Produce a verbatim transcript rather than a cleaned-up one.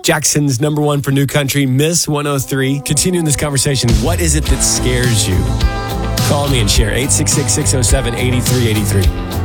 Jackson's number one for new country, Miss one oh three. Continuing this conversation, what is it that scares you? Call me and share eight six six, six oh seven, eight three eight three.